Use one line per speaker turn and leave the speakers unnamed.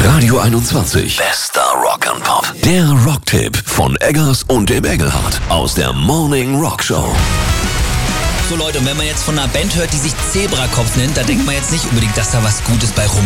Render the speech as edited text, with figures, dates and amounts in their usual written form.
Radio 21. Bester Rock and Pop. Der Rocktipp von Eggers und dem Engelhardt aus der Morning Rock Show.
So Leute, und wenn man jetzt von einer Band hört, die sich Zebrakopf nennt, da denkt man jetzt nicht unbedingt, dass da was Gutes bei rumkommt.